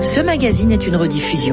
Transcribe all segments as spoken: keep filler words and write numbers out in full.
ce magazine est une rediffusion.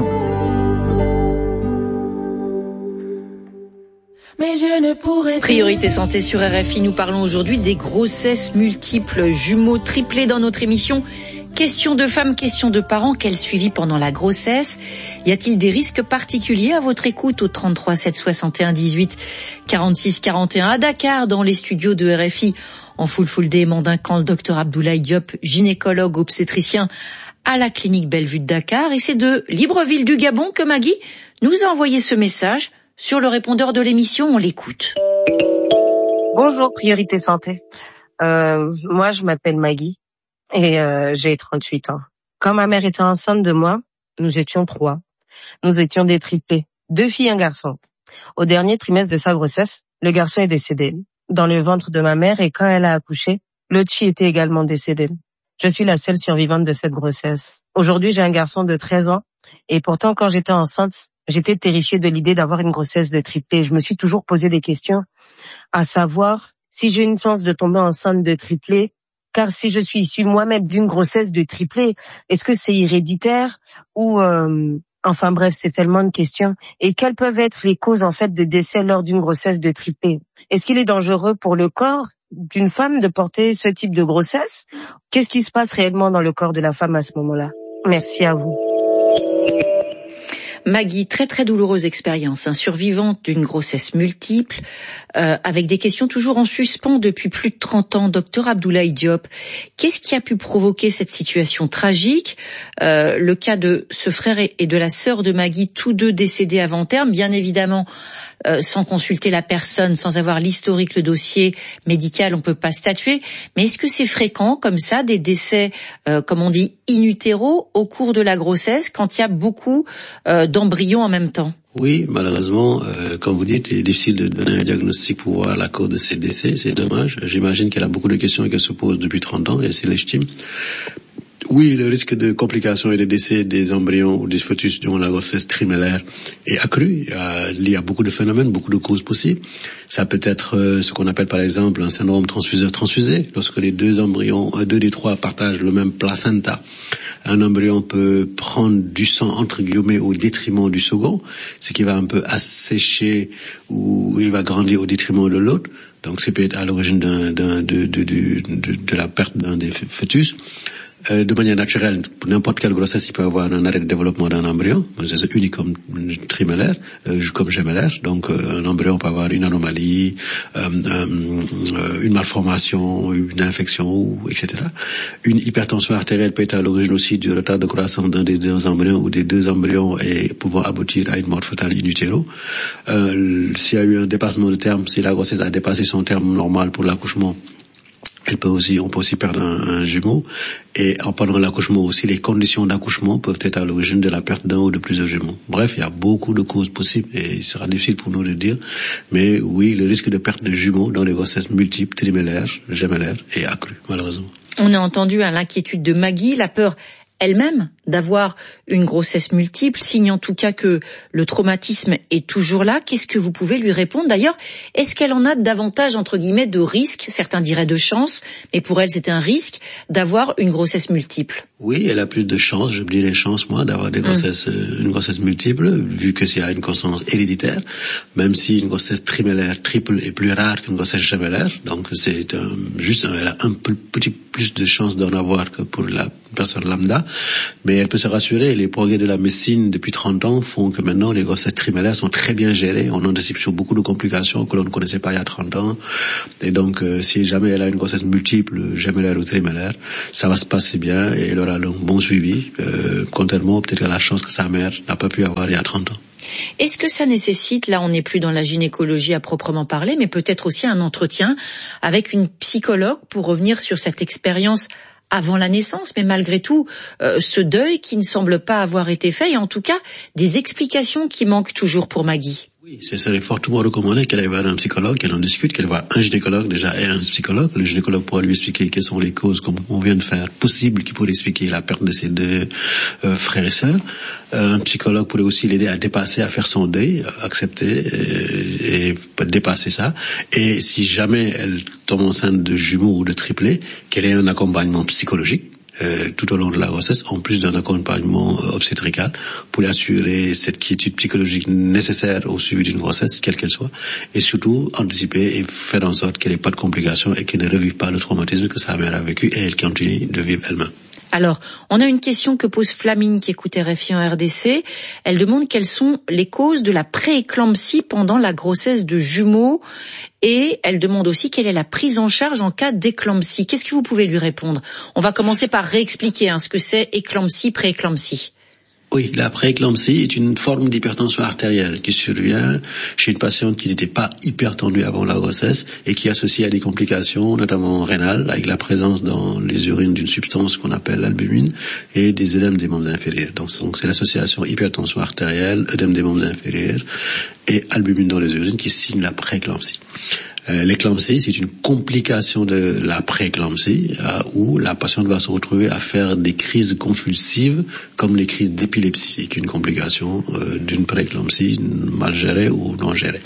Mais je ne pourrais... Priorité santé sur R F I, nous parlons aujourd'hui des grossesses multiples, jumeaux, triplés dans notre émission. Question de femmes, question de parents, quel suivi pendant la grossesse? Y a-t-il des risques particuliers à votre écoute au trente-trois sept soixante et un dix-huit quarante-six quarante et un à Dakar, dans les studios de R F I, en full full day, Mandincan, le docteur Abdoulaye Diop, gynécologue obstétricien à la clinique Bellevue de Dakar. Et c'est de Libreville du Gabon que Maggie nous a envoyé ce message sur le répondeur de l'émission. On l'écoute. Bonjour, Priorité Santé. Euh, moi, je m'appelle Maggie. Et euh, j'ai trente-huit ans. Quand ma mère était enceinte de moi, nous étions trois. Nous étions des triplés, deux filles et un garçon. Au dernier trimestre de sa grossesse, le garçon est décédé dans le ventre de ma mère et quand elle a accouché, l'autre fille était également décédée. Je suis la seule survivante de cette grossesse. Aujourd'hui, j'ai un garçon de treize ans et pourtant quand j'étais enceinte, j'étais terrifiée de l'idée d'avoir une grossesse de triplé. Je me suis toujours posé des questions, à savoir si j'ai une chance de tomber enceinte de triplé. Car si je suis issue moi-même d'une grossesse de triplé, est-ce que c'est héréditaire ou euh, enfin bref, c'est tellement de questions. Et quelles peuvent être les causes en fait de décès lors d'une grossesse de triplé? Est-ce qu'il est dangereux pour le corps d'une femme de porter ce type de grossesse? Qu'est-ce qui se passe réellement dans le corps de la femme à ce moment-là? Merci à vous. Maggie, très très douloureuse expérience, hein, survivante d'une grossesse multiple, euh, avec des questions toujours en suspens depuis plus de trente ans. Docteur Abdoulaye Diop, qu'est-ce qui a pu provoquer cette situation tragique? euh, Le cas de ce frère et de la sœur de Maggie, tous deux décédés avant terme, bien évidemment, euh, sans consulter la personne, sans avoir l'historique, le dossier médical, on peut pas statuer. Mais est-ce que c'est fréquent, comme ça, des décès, euh, comme on dit, in utero, au cours de la grossesse, quand il y a beaucoup euh, d'embryons en même temps? Oui, malheureusement, euh, comme vous dites, il est difficile de donner un diagnostic pour voir la cause de ces décès. C'est dommage. J'imagine qu'elle a beaucoup de questions qu'elle se pose depuis trente ans et c'est légitime. Oui, le risque de complications et de décès des embryons ou des fœtus durant la grossesse trimellaire est accru. Il y a, il y a beaucoup de phénomènes, beaucoup de causes possibles. Ça peut être euh, ce qu'on appelle par exemple un syndrome transfuseur-transfusé. Lorsque les deux embryons, euh, deux des trois partagent le même placenta, un embryon peut prendre du sang entre guillemets au détriment du second, ce qui va un peu assécher ou il va grandir au détriment de l'autre. Donc, ça peut être à l'origine d'un, d'un, de, de, de, de, de la perte d'un des fœtus. Euh, de manière naturelle, pour n'importe quelle grossesse, il peut y avoir un arrêt de développement d'un embryon, c'est unique comme trimellaire, euh, comme gémellaire. Donc, euh, un embryon peut avoir une anomalie, euh, euh, une malformation, une infection, et cetera. Une hypertension artérielle peut être à l'origine aussi du retard de croissance d'un des deux embryons ou des deux embryons et pouvant aboutir à une mort fœtale in utero. Euh, s'il y a eu un dépassement de terme, si la grossesse a dépassé son terme normal pour l'accouchement, Elle peut aussi, on peut aussi perdre un, un jumeau. Et en pendant l'accouchement aussi, les conditions d'accouchement peuvent être à l'origine de la perte d'un ou de plusieurs jumeaux. Bref, il y a beaucoup de causes possibles et il sera difficile pour nous de dire. Mais oui, le risque de perte de jumeaux dans les grossesses multiples, trimellaires, gémellaires est accru, malheureusement. On a entendu hein, l'inquiétude de Maggie, la peur elle-même d'avoir une grossesse multiple, signe en tout cas que le traumatisme est toujours là. Qu'est-ce que vous pouvez lui répondre? D'ailleurs, est-ce qu'elle en a davantage, entre guillemets, de risques? Certains diraient de chance, mais pour elle, c'est un risque d'avoir une grossesse multiple. Oui, elle a plus de chances, je dirais chance, moi, d'avoir des grossesses, mmh. une grossesse multiple, vu que s'il y a une croissance héréditaire, même si une grossesse trimellaire triple est plus rare qu'une grossesse gémellaire. Donc, c'est un, juste, un, elle a un peu, petit plus de chances d'en avoir que pour la personne lambda. Mais elle peut se rassurer, les progrès de la médecine depuis trente ans font que maintenant les grossesses trimellaires sont très bien gérées. On anticipe sur beaucoup de complications que l'on ne connaissait pas il y a trente ans. Et donc, euh, si jamais elle a une grossesse multiple, gémellaire ou trimellaire, ça va se passer bien et elle aura un bon suivi. Euh, contrairement peut-être à la chance que sa mère n'a pas pu avoir il y a trente ans. Est-ce que ça nécessite, là on n'est plus dans la gynécologie à proprement parler, mais peut-être aussi un entretien avec une psychologue pour revenir sur cette expérience avant la naissance, mais malgré tout, euh, ce deuil qui ne semble pas avoir été fait, et en tout cas, des explications qui manquent toujours pour Maggie? Oui, ce serait fortement recommandé qu'elle aille voir un psychologue, qu'elle en discute, qu'elle voit un gynécologue déjà et un psychologue. Le gynécologue pourra lui expliquer quelles sont les causes, comme on vient de faire, possibles, qui pourraient expliquer la perte de ses deux euh, frères et sœurs. Euh, un psychologue pourrait aussi l'aider à dépasser, à faire son deuil, à accepter et, et dépasser ça. Et si jamais elle tombe enceinte de jumeaux ou de triplés, qu'elle ait un accompagnement psychologique. euh, tout au long de la grossesse, en plus d'un accompagnement euh, obstétrical, pour assurer cette quiétude psychologique nécessaire au suivi d'une grossesse, quelle qu'elle soit, et surtout anticiper et faire en sorte qu'elle n'ait pas de complications et qu'elle ne revive pas le traumatisme que sa mère a vécu et elle continue de vivre elle-même. Alors, on a une question que pose Flamine qui écoute R F I en R D C. Elle demande quelles sont les causes de la prééclampsie pendant la grossesse de jumeaux et elle demande aussi quelle est la prise en charge en cas d'éclampsie. Qu'est-ce que vous pouvez lui répondre? On va commencer par réexpliquer hein, ce que c'est éclampsie, prééclampsie. Oui, la prééclampsie est une forme d'hypertension artérielle qui survient chez une patiente qui n'était pas hypertendue avant la grossesse et qui est associée à des complications, notamment rénales, avec la présence dans les urines d'une substance qu'on appelle l'albumine et des œdèmes des membres inférieurs. Donc, donc c'est l'association hypertension artérielle, œdème des membres inférieurs et albumine dans les urines qui signe la prééclampsie. Euh, l'éclampsie, c'est une complication de la prééclampsie euh, où la patiente va se retrouver à faire des crises convulsives comme les crises d'épilepsie, qui est une complication euh, d'une prééclampsie mal gérée ou non gérée.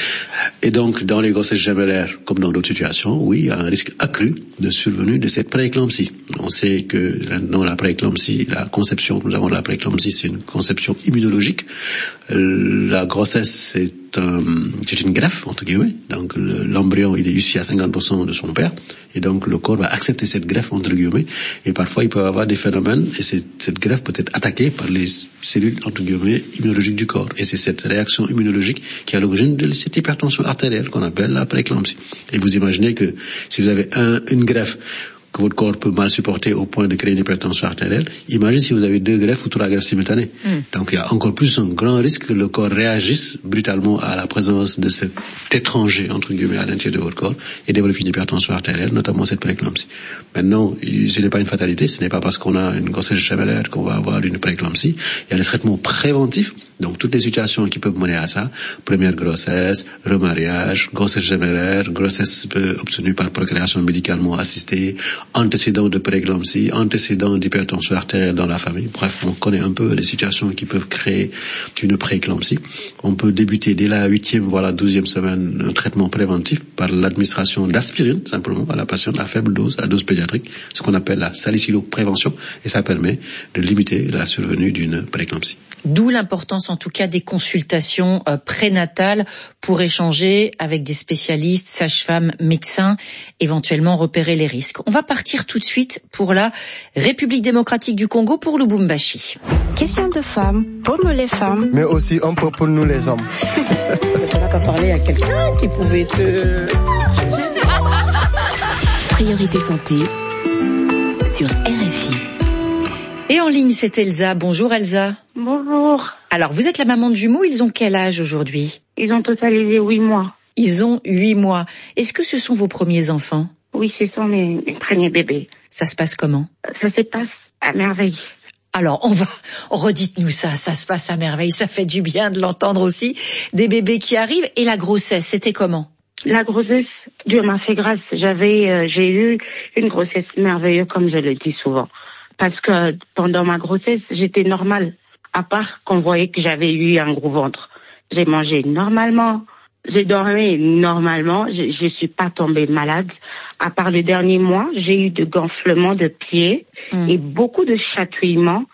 Et donc, dans les grossesses gemellaires, comme dans d'autres situations, oui, il y a un risque accru de survenue de cette prééclampsie. On sait que dans la prééclampsie, la conception que nous avons de la prééclampsie, c'est une conception immunologique. Euh, la grossesse, c'est un, c'est une greffe, entre guillemets. Donc, le, l'embryon, il est issu à cinquante pour cent de son père. Et donc, le corps va accepter cette greffe, entre guillemets. Et parfois, il peut y avoir des phénomènes, et cette, cette greffe peut être attaquée par les cellules, entre guillemets, immunologiques du corps. Et c'est cette réaction immunologique qui est à l'origine de cette hypertension artérielle qu'on appelle la prééclampsie. Et vous imaginez que si vous avez un, une greffe que votre corps peut mal supporter au point de créer une hypertension artérielle, imaginez si vous avez deux greffes ou trois greffes simultanées. Mm. Donc il y a encore plus un grand risque que le corps réagisse brutalement à la présence de cet étranger, entre guillemets, à l'intérieur de votre corps et développe une hypertension artérielle, notamment cette prééclampsie. Maintenant, ce n'est pas une fatalité, ce n'est pas parce qu'on a une grossesse gemellaire qu'on va avoir une prééclampsie. Il y a des traitements préventifs, donc toutes les situations qui peuvent mener à ça, première grossesse, remariage, grossesse gemellaire, grossesse obtenue par procréation médicalement assistée, antécédents de prééclampsie, antécédents d'hypertension artérielle dans la famille. Bref, on connaît un peu les situations qui peuvent créer une prééclampsie. On peut débuter dès la huitième, voire la douzième semaine un traitement préventif par l'administration d'aspirine, simplement, à la patiente à faible dose, à dose pédiatrique, ce qu'on appelle la salicyloprévention, et ça permet de limiter la survenue d'une prééclampsie. D'où l'importance en tout cas des consultations euh, prénatales pour échanger avec des spécialistes, sages-femmes, médecins, éventuellement repérer les risques. On va partir tout de suite pour la République démocratique du Congo, pour Lubumbashi. Question de femmes, pour nous les femmes. Mais aussi un peu pour nous les hommes. Tu n'as qu'à parler à quelqu'un qui pouvait te... Priorité santé sur R F I. Et en ligne, c'est Elsa. Bonjour Elsa. Bonjour. Alors, vous êtes la maman de jumeaux, ils ont quel âge aujourd'hui? Ils ont totalisé huit mois. Ils ont huit mois. Est-ce que ce sont vos premiers enfants? Oui, ce sont mes, mes premiers bébés. Ça se passe comment? Ça se passe à merveille. Alors, on va, redites-nous ça, ça se passe à merveille, ça fait du bien de l'entendre aussi. Des bébés qui arrivent, et la grossesse, c'était comment? La grossesse, Dieu m'a fait grâce. J'avais, euh, j'ai eu une grossesse merveilleuse, comme je le dis souvent. Parce que pendant ma grossesse, j'étais normale. À part qu'on voyait que j'avais eu un gros ventre. J'ai mangé normalement. J'ai dormi normalement. Je, je suis pas tombée malade. À part le dernier mois, j'ai eu de gonflements de pieds mmh. et beaucoup de chatouillements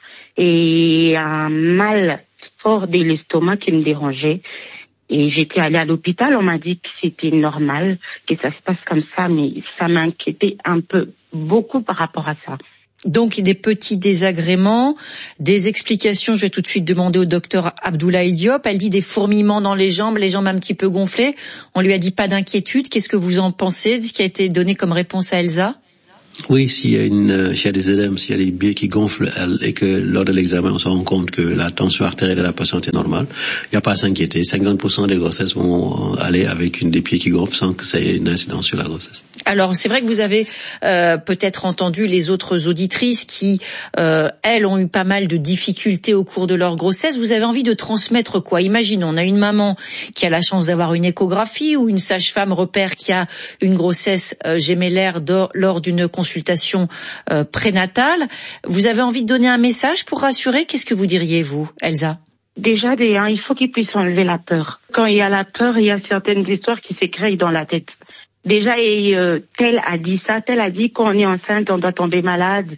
et un mal fort de l'estomac qui me dérangeait. Et j'étais allée à l'hôpital. On m'a dit que c'était normal, que ça se passe comme ça, mais ça m'inquiétait un peu, beaucoup par rapport à ça. Donc des petits désagréments, des explications. Je vais tout de suite demander au docteur Abdoulaye Diop. Elle dit des fourmillements dans les jambes, les jambes un petit peu gonflées. On lui a dit pas d'inquiétude. Qu'est-ce que vous en pensez de ce qui a été donné comme réponse à Elsa? Oui, s'il y a une, s'il y a des œdèmes, s'il y a des biais qui gonflent et que lors de l'examen on se rend compte que la tension artérielle de la patiente est normale, il n'y a pas à s'inquiéter. cinquante pour cent des grossesses vont aller avec une des pieds qui gonflent sans que ça ait une incidence sur la grossesse. Alors c'est vrai que vous avez euh, peut-être entendu les autres auditrices qui, euh, elles, ont eu pas mal de difficultés au cours de leur grossesse. Vous avez envie de transmettre quoi? Imaginons, on a une maman qui a la chance d'avoir une échographie ou une sage-femme repère qui a une grossesse euh, gémellaire do- lors d'une consultation consultation euh, prénatale. Vous avez envie de donner un message pour rassurer? Qu'est-ce que vous diriez, vous, Elsa? Déjà, hein, il faut qu'ils puissent enlever la peur. Quand il y a la peur, il y a certaines histoires qui s'écréent dans la tête. Déjà, et, euh, tel a dit ça, tel a dit qu'on est enceinte, on doit tomber malade.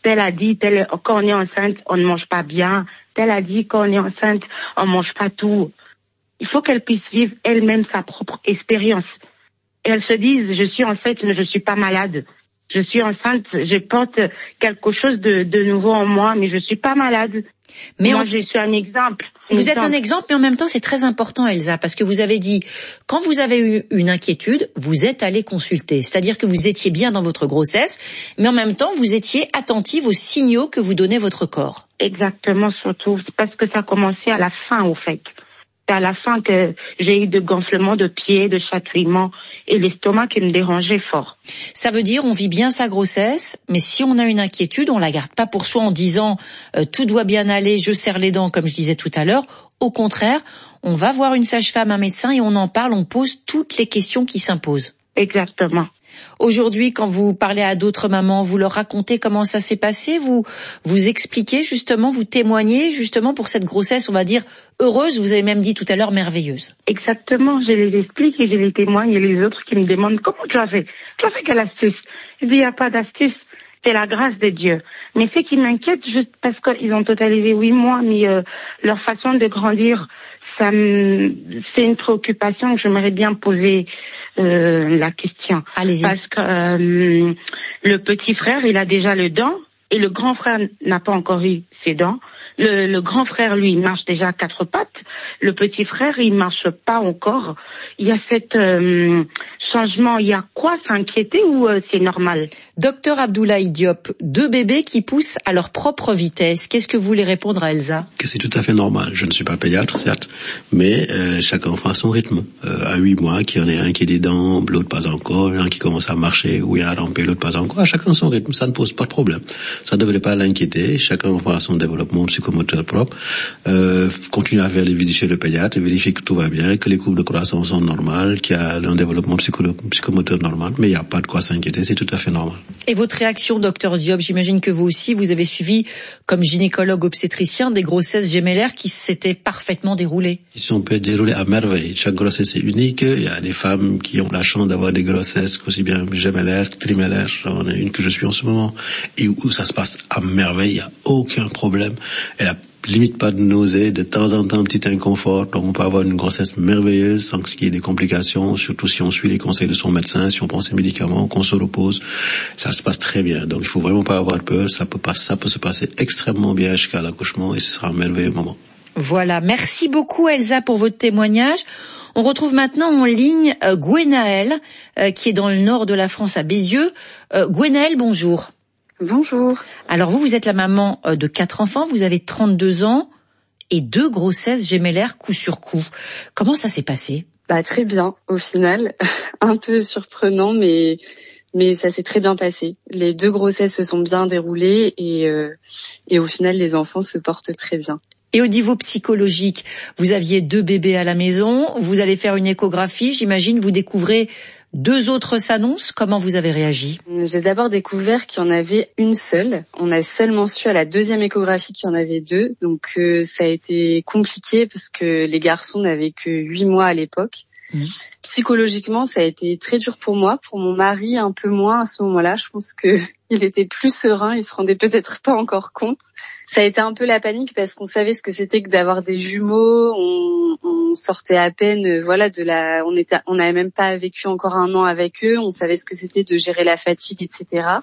Telle a dit, telle, quand on est enceinte, on ne mange pas bien. Telle a dit, quand on est enceinte, on mange pas tout. Il faut qu'elle puisse vivre elle-même sa propre expérience. Et elle se dise, je suis enceinte, mais je suis pas malade. Je suis enceinte, je porte quelque chose de, de nouveau en moi, mais je suis pas malade. Mais moi, on... je suis un exemple. Vous exemple. êtes un exemple, mais en même temps, c'est très important, Elsa, parce que vous avez dit, quand vous avez eu une inquiétude, vous êtes allé consulter. C'est-à-dire que vous étiez bien dans votre grossesse, mais en même temps, vous étiez attentive aux signaux que vous donnait votre corps. Exactement, surtout, parce que ça a commencé à la fin, au fait. C'est à la fin que j'ai eu de gonflements de pieds, de chatouillements et l'estomac qui me dérangeait fort. Ça veut dire on vit bien sa grossesse, mais si on a une inquiétude, on la garde pas pour soi en disant euh, tout doit bien aller, je serre les dents comme je disais tout à l'heure. Au contraire, on va voir une sage-femme, un médecin et on en parle, on pose toutes les questions qui s'imposent. Exactement. Aujourd'hui, quand vous parlez à d'autres mamans, vous leur racontez comment ça s'est passé, vous vous expliquez justement, vous témoignez justement pour cette grossesse, on va dire, heureuse, vous avez même dit tout à l'heure merveilleuse. Exactement, je les explique et je les témoigne et les autres qui me demandent comment tu as fait. Tu as fait quelle astuce? Je dis, il n'y a pas d'astuce, c'est la grâce de Dieu. Mais ce qui m'inquiète, juste parce qu'ils ont totalisé huit mois, mais euh, leur façon de grandir, ça me... c'est une préoccupation que j'aimerais bien poser euh, la question. Allez-y. Parce que euh, le petit frère, il a déjà le dent et le grand frère n'a pas encore eu ses dents. Le, le grand frère, lui, il marche déjà à quatre pattes. Le petit frère, il marche pas encore. Il y a cet euh, changement. Il y a quoi s'inquiéter ou euh, c'est normal? Docteur Abdoulaye Diop, deux bébés qui poussent à leur propre vitesse. Qu'est-ce que vous voulez répondre à Elsa? Que c'est tout à fait normal. Je ne suis pas pédiatre, certes, mais euh, chaque enfant a son rythme. Euh, à huit mois, qu'il y en ait un qui a des dents, l'autre pas encore, un qui commence à marcher ou à ramper, l'autre pas encore. À chacun son rythme, ça ne pose pas de problème. Ça ne devrait pas l'inquiéter. Chacun enfant a son développement psychomoteur propre. Euh, continuer à faire les visites chez le pédiatre, vérifier que tout va bien, que les courbes de croissance sont normales, qu'il y a un développement psycho- psychomoteur normal. Mais il n'y a pas de quoi s'inquiéter, c'est tout à fait normal. Et votre réaction, docteur Diop, j'imagine que vous aussi, vous avez suivi, comme gynécologue obstétricien, des grossesses gémellaires qui s'étaient parfaitement déroulées. Ils sont peut déroulés à merveille. Chaque grossesse est unique. Il y a des femmes qui ont la chance d'avoir des grossesses aussi bien gémellaires que trimellaires. J'en ai une que je suis en ce moment et où ça se passe à merveille. Il n'y a aucun problème. Elle a limite pas de nausées, de temps en temps un petit inconfort, donc on peut avoir une grossesse merveilleuse sans qu'il y ait des complications, surtout si on suit les conseils de son médecin, si on prend ses médicaments, qu'on se repose, ça se passe très bien. Donc il faut vraiment pas avoir peur, ça peut pas, ça peut se passer extrêmement bien jusqu'à l'accouchement et ce sera un merveilleux moment. Voilà, merci beaucoup Elsa pour votre témoignage. On retrouve maintenant en ligne euh, Gwenaëlle, euh, qui est dans le nord de la France à Bézieux. Euh, Gwenaëlle, bonjour. Bonjour. Alors vous, vous êtes la maman de quatre enfants, vous avez trente-deux ans et deux grossesses gémellaires coup sur coup. Comment ça s'est passé? Bah très bien, au final. Un peu surprenant, mais mais ça s'est très bien passé. Les deux grossesses se sont bien déroulées et euh, et au final, les enfants se portent très bien. Et au niveau psychologique, vous aviez deux bébés à la maison, vous allez faire une échographie, j'imagine, vous découvrez deux autres s'annoncent. Comment vous avez réagi? J'ai d'abord découvert qu'il y en avait une seule. On a seulement su à la deuxième échographie qu'il y en avait deux. Donc euh, ça a été compliqué parce que les garçons n'avaient que huit mois à l'époque. Mmh. Psychologiquement, ça a été très dur pour moi. Pour mon mari, un peu moins à ce moment-là. Je pense que il était plus serein. Il se rendait peut-être pas encore compte. Ça a été un peu la panique parce qu'on savait ce que c'était que d'avoir des jumeaux. On, on sortait à peine, voilà, de la. On était, on n'avait même pas vécu encore un an avec eux. On savait ce que c'était de gérer la fatigue, et cetera.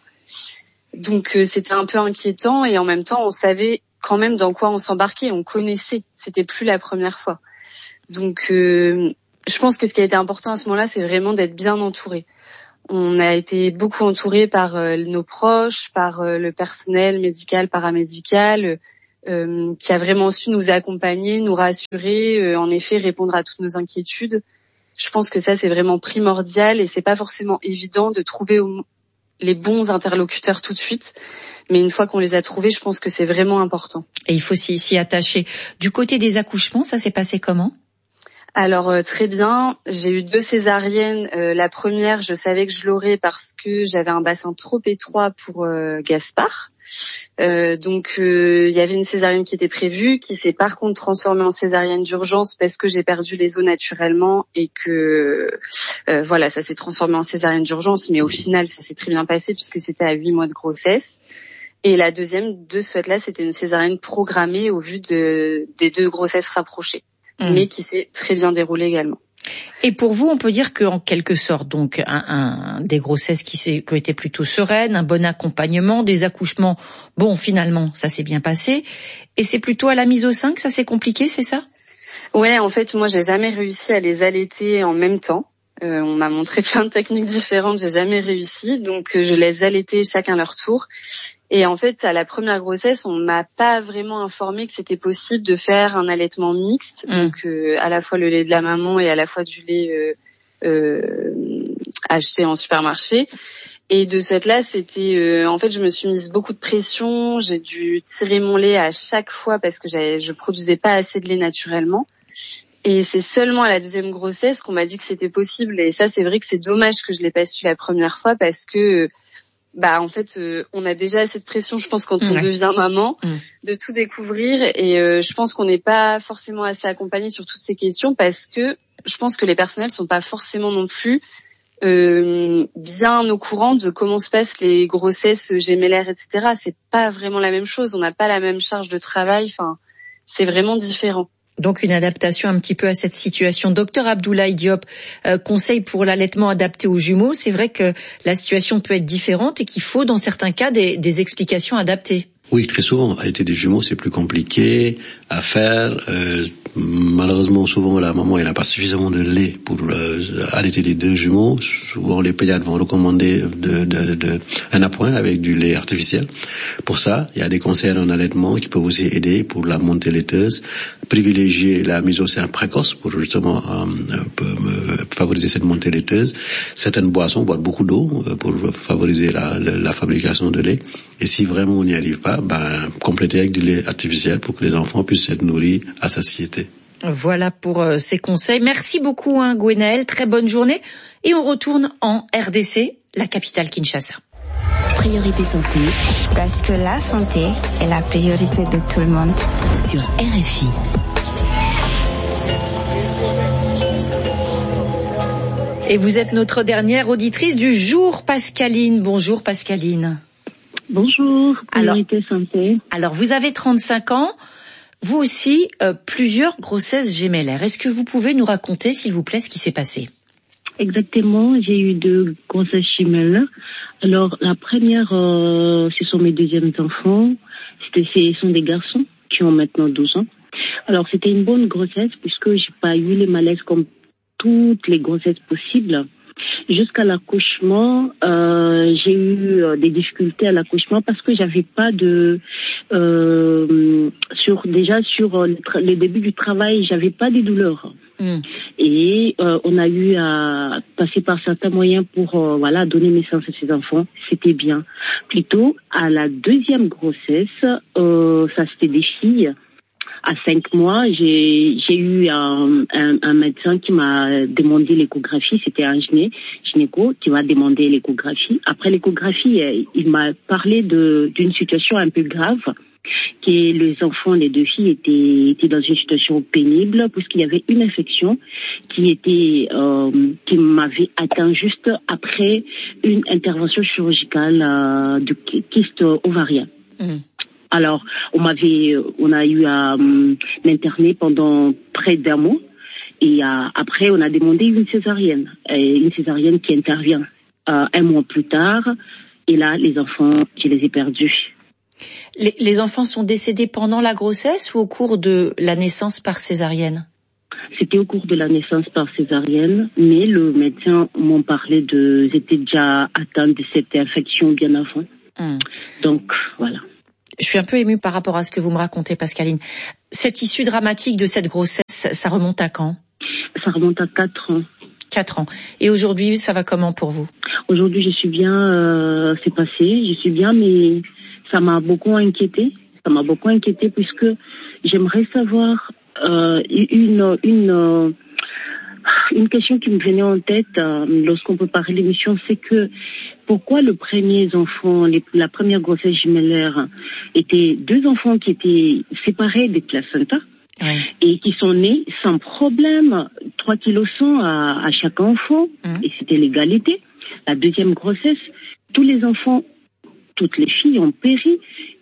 Donc euh, c'était un peu inquiétant et en même temps, on savait quand même dans quoi on s'embarquait. On connaissait. C'était plus la première fois. Donc euh, je pense que ce qui a été important à ce moment-là, c'est vraiment d'être bien entouré. On a été beaucoup entouré par euh, nos proches, par euh, le personnel médical, paramédical, euh, qui a vraiment su nous accompagner, nous rassurer, euh, en effet répondre à toutes nos inquiétudes. Je pense que ça c'est vraiment primordial et c'est pas forcément évident de trouver au, les bons interlocuteurs tout de suite. Mais une fois qu'on les a trouvés, je pense que c'est vraiment important. Et il faut s'y, s'y attacher. Du côté des accouchements, ça s'est passé comment ? Alors euh, très bien, j'ai eu deux césariennes. Euh, la première, je savais que je l'aurais parce que j'avais un bassin trop étroit pour euh, Gaspard. Euh, donc euh, il y avait une césarienne qui était prévue, qui s'est par contre transformée en césarienne d'urgence parce que j'ai perdu les os naturellement et que euh, voilà, ça s'est transformé en césarienne d'urgence. Mais au final, ça s'est très bien passé puisque c'était à huit mois de grossesse. Et la deuxième, de ce fait-là, c'était une césarienne programmée au vu de, des deux grossesses rapprochées, mmh. mais qui s'est très bien déroulée également. Et pour vous, on peut dire qu'en quelque sorte, donc, un, un, des grossesses qui, qui ont été plutôt sereines, un bon accompagnement, des accouchements, bon, finalement, ça s'est bien passé. Et c'est plutôt à la mise au sein que ça s'est compliqué, c'est ça ? Ouais, en fait, moi, j'ai jamais réussi à les allaiter en même temps. Euh, on m'a montré plein de techniques différentes, j'ai jamais réussi. Donc, euh, je les allaitais chacun leur tour. Et en fait, à la première grossesse, on m'a pas vraiment informé que c'était possible de faire un allaitement mixte, mmh. donc euh, à la fois le lait de la maman et à la fois du lait euh, euh, acheté en supermarché. Et de ce fait-là, c'était, euh, en fait, je me suis mise beaucoup de pression. J'ai dû tirer mon lait à chaque fois parce que j'avais, je produisais pas assez de lait naturellement. Et c'est seulement à la deuxième grossesse qu'on m'a dit que c'était possible. Et ça, c'est vrai que c'est dommage que je l'ai pas su la première fois parce que bah en fait euh, on a déjà assez de pression, je pense, quand on ouais. devient maman, mmh. de tout découvrir, et euh, je pense qu'on n'est pas forcément assez accompagné sur toutes ces questions parce que je pense que les personnels sont pas forcément non plus euh, bien au courant de comment se passent les grossesses gémellaires, et cetera. C'est pas vraiment la même chose, on n'a pas la même charge de travail, enfin c'est vraiment différent. Donc une adaptation un petit peu à cette situation. Docteur Abdoulaye Diop, euh, conseil pour l'allaitement adapté aux jumeaux. C'est vrai que la situation peut être différente et qu'il faut dans certains cas des, des explications adaptées. Oui, très souvent. Allaiter des jumeaux, c'est plus compliqué à faire. Euh, malheureusement, souvent, la maman, elle n'a pas suffisamment de lait pour euh, allaiter les deux jumeaux. Souvent, les pédiatres vont recommander de, de, de, un appoint avec du lait artificiel. Pour ça, il y a des conseils en allaitement qui peuvent aussi aider pour la montée laiteuse. Privilégier la mise au sein précoce pour justement euh, euh, favoriser cette montée laiteuse. Certaines boissons boivent beaucoup d'eau euh, pour favoriser la, la, la fabrication de lait. Et si vraiment on n'y arrive pas, ben compléter avec du lait artificiel pour que les enfants puissent être nourris à satiété. Voilà pour euh, ces conseils. Merci beaucoup, hein, Gwenaëlle. Très bonne journée. Et on retourne en R D C, la capitale Kinshasa. Priorité santé. Parce que la santé est la priorité de tout le monde. Sur R F I. Et vous êtes notre dernière auditrice du jour, Pascaline. Bonjour, Pascaline. Bonjour, Priorité alors, santé. Alors, vous avez trente-cinq ans. Vous aussi, euh, plusieurs grossesses gémellaires. Est-ce que vous pouvez nous raconter, s'il vous plaît, ce qui s'est passé ? Exactement, j'ai eu deux grossesses gémellaires. Alors, la première, euh, ce sont mes deuxièmes enfants. C'était, ce sont des garçons qui ont maintenant douze ans. Alors, c'était une bonne grossesse puisque j'ai pas eu les malaises comme toutes les grossesses possibles. Jusqu'à l'accouchement, euh, j'ai eu euh, des difficultés à l'accouchement parce que j'avais pas de euh, sur déjà sur euh, le, tra- le début du travail, j'avais pas de douleurs. Mm. Et euh, on a eu à passer par certains moyens pour euh, voilà donner naissance à ces enfants. C'était bien. Plutôt à la deuxième grossesse, euh, ça c'était des filles. À cinq mois, j'ai, j'ai eu un, un, un médecin qui m'a demandé l'échographie. C'était un gyné, gynéco qui m'a demandé l'échographie. Après l'échographie, il m'a parlé de, d'une situation un peu grave, que les enfants, les deux filles, étaient, étaient dans une situation pénible puisqu'il y avait une infection qui était euh, qui m'avait atteint juste après une intervention chirurgicale euh, de kyste ovarien. Mmh. Alors, on m'avait, on a eu à euh, m'interner pendant près d'un mois, et euh, après, on a demandé une césarienne, et une césarienne qui intervient euh, un mois plus tard, et là, les enfants, je les ai perdus. Les, les enfants sont décédés pendant la grossesse ou au cours de la naissance par césarienne ? C'était au cours de la naissance par césarienne, mais le médecin m'en parlait de, j'étais déjà atteinte de cette infection bien avant. Hum. Donc, voilà. Je suis un peu émue par rapport à ce que vous me racontez, Pascaline. Cette issue dramatique de cette grossesse, ça remonte à quand ? Ça remonte à quatre ans. Quatre ans. Et aujourd'hui, ça va comment pour vous ? Aujourd'hui, je suis bien, euh, c'est passé, je suis bien, mais ça m'a beaucoup inquiétée. Ça m'a beaucoup inquiétée puisque j'aimerais savoir euh, une... une euh, Une question qui me venait en tête euh, lorsqu'on préparait l'émission, c'est que pourquoi le premier enfant, les, la première grossesse gémellaire, étaient deux enfants qui étaient séparés des placentas, oui, et qui sont nés sans problème, trois kilos cent à, à chaque enfant, mmh, et c'était l'égalité. La deuxième grossesse, tous les enfants toutes les filles ont péri.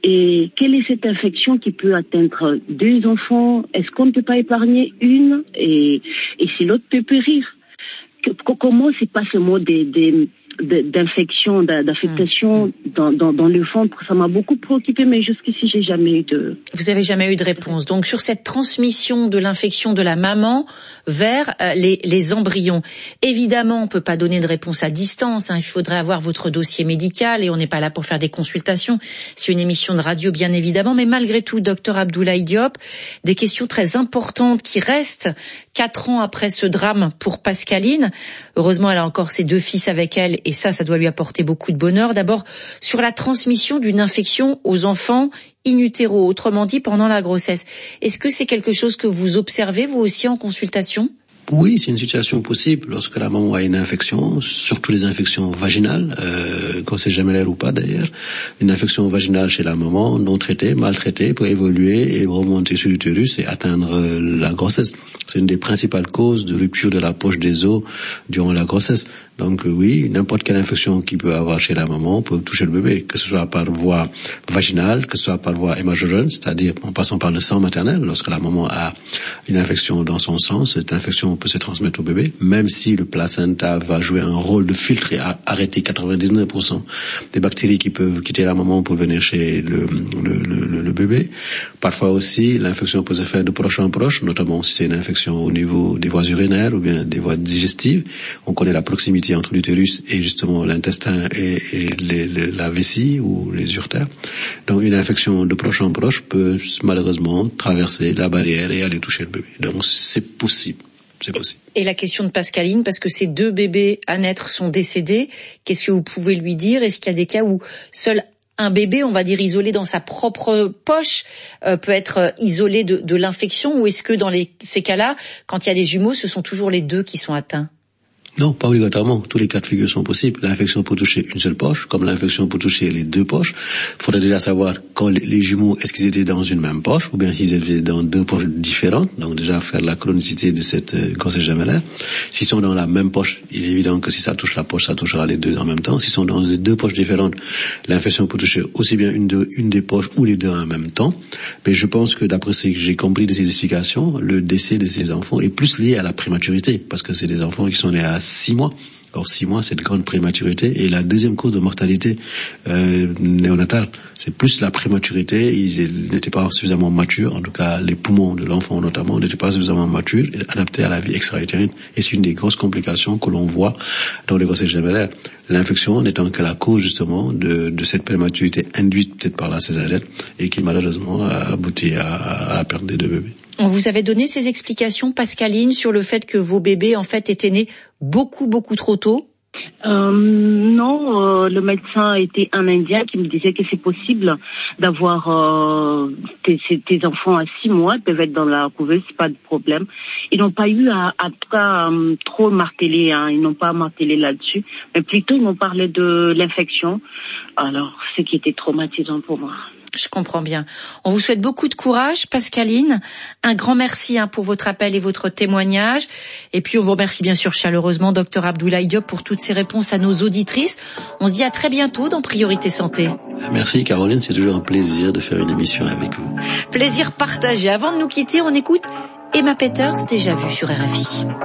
Et quelle est cette infection qui peut atteindre deux enfants? Est-ce qu'on ne peut pas épargner une et, et si l'autre peut périr? Que, comment se passe le mot des, des, d'infection, d'affectation dans, dans, dans le ventre? Ça m'a beaucoup préoccupée, mais jusqu'ici, j'ai jamais eu de... Vous avez jamais eu de réponse. Donc, sur cette transmission de l'infection de la maman vers euh, les, les embryons. Évidemment, on peut pas donner de réponse à distance, hein. Il faudrait avoir votre dossier médical et on n'est pas là pour faire des consultations. C'est une émission de radio, bien évidemment. Mais malgré tout, docteur Abdoulaye Diop, des questions très importantes qui restent quatre ans après ce drame pour Pascaline. Heureusement, elle a encore ses deux fils avec elle et ça, ça doit lui apporter beaucoup de bonheur. D'abord, sur la transmission d'une infection aux enfants in utero, autrement dit pendant la grossesse. Est-ce que c'est quelque chose que vous observez, vous aussi, en consultation ? Oui, c'est une situation possible lorsque la maman a une infection, surtout les infections vaginales, euh, grossesse gemellaire ou pas d'ailleurs. Une infection vaginale chez la maman, non traitée, maltraitée, peut évoluer et remonter sur l'utérus et atteindre la grossesse. C'est une des principales causes de rupture de la poche des os durant la grossesse. Donc oui, n'importe quelle infection qu'il peut avoir chez la maman peut toucher le bébé, que ce soit par voie vaginale, que ce soit par voie hémagogène, c'est-à-dire en passant par le sang maternel. Lorsque la maman a une infection dans son sang, cette infection peut se transmettre au bébé, même si le placenta va jouer un rôle de filtre et arrêter quatre-vingt-dix-neuf pour cent des bactéries qui peuvent quitter la maman pour venir chez le, le, le, le bébé. Parfois aussi, l'infection peut se faire de proche en proche, notamment si c'est une infection au niveau des voies urinaires ou bien des voies digestives. On connaît la proximité entre l'utérus et justement l'intestin et, et les, les, la vessie ou les uretères. Donc une infection de proche en proche peut malheureusement traverser la barrière et aller toucher le bébé. Donc c'est possible. C'est possible. Et la question de Pascaline, parce que ces deux bébés à naître sont décédés, qu'est-ce que vous pouvez lui dire? Est-ce qu'il y a des cas où seul un bébé, on va dire isolé dans sa propre poche, euh, peut être isolé de, de l'infection, ou est-ce que dans les, ces cas-là, quand il y a des jumeaux, ce sont toujours les deux qui sont atteints? Non, pas obligatoirement. Tous les cas de figure sont possibles. L'infection peut toucher une seule poche, comme l'infection peut toucher les deux poches. Il faudrait déjà savoir quand les, les jumeaux, est-ce qu'ils étaient dans une même poche, ou bien s'ils étaient dans deux poches différentes. Donc déjà faire la chronicité de cette euh, grossesse gemellaire. S'ils sont dans la même poche, il est évident que si ça touche la poche, ça touchera les deux en même temps. S'ils sont dans deux poches différentes, l'infection peut toucher aussi bien une, de, une des poches ou les deux en même temps. Mais je pense que d'après ce que j'ai compris de ces explications, le décès de ces enfants est plus lié à la prématurité, parce que c'est des enfants qui sont nés à six mois. Or, six mois, c'est de grande prématurité. Et la deuxième cause de mortalité euh, néonatale, c'est plus la prématurité. Ils n'étaient pas suffisamment matures. En tout cas, les poumons de l'enfant, notamment, n'étaient pas suffisamment matures et adaptés à la vie extra-utérine. Et c'est une des grosses complications que l'on voit dans les grossesses gemellaires. L'infection n'étant que la cause, justement, de, de cette prématurité induite peut-être par la césarienne et qui, malheureusement, a abouti à, à la perte des deux bébés. On vous avait donné ces explications, Pascaline, sur le fait que vos bébés, en fait, étaient nés beaucoup, beaucoup trop tôt? Euh, non, euh, le médecin était un Indien qui me disait que c'est possible d'avoir euh, tes, tes enfants à six mois, ils peuvent être dans la couveuse, c'est pas de problème. Ils n'ont pas eu à, à, à, à trop marteler, hein, ils n'ont pas martelé là-dessus, mais plutôt ils m'ont parlé de l'infection, alors ce qui était traumatisant pour moi. Je comprends bien. On vous souhaite beaucoup de courage, Pascaline. Un grand merci hein, pour votre appel et votre témoignage. Et puis on vous remercie bien sûr chaleureusement, docteur Abdoulaye Diop, pour toutes ces réponses à nos auditrices. On se dit à très bientôt dans Priorité Santé. Merci Caroline, c'est toujours un plaisir de faire une émission avec vous. Plaisir partagé. Avant de nous quitter, on écoute Emma Peters, déjà vue sur R F I.